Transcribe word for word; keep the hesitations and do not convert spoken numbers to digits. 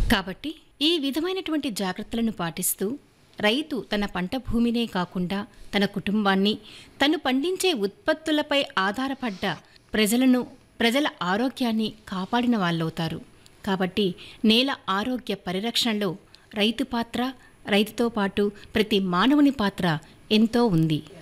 కాబట్టి ఈ విధమైనటువంటి జాగ్రత్తలను పాటిస్తూ రైతు తన పంట భూమినే కాకుండా తన కుటుంబాన్ని, తను పండించే ఉత్పత్తులపై ఆధారపడ్డ ప్రజలను, ప్రజల ఆరోగ్యాన్ని కాపాడిన వాళ్ళవుతారు. కాబట్టి నేల ఆరోగ్య పరిరక్షణలో రైతు పాత్ర, రైతుతో పాటు ప్రతి మానవుని పాత్ర ఎంతో ఉంది.